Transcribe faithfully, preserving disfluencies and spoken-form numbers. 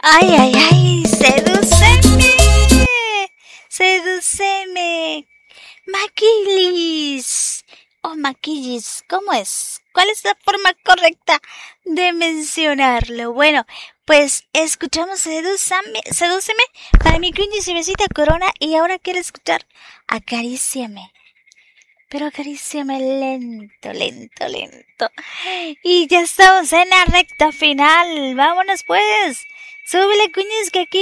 Ay, ay, ay, sedúceme, sedúceme, Maquilis, oh Maquillis, ¿cómo es? ¿Cuál es la forma correcta de mencionarlo? Bueno, pues escuchamos Sedúzame, Sedúceme para mi cuñicimecita Corona y ahora quiero escuchar Acaríciame. Pero acaríciame lento, lento, lento. Y ya estamos en la recta final. Vámonos pues. Súbele, cuñis, que aquí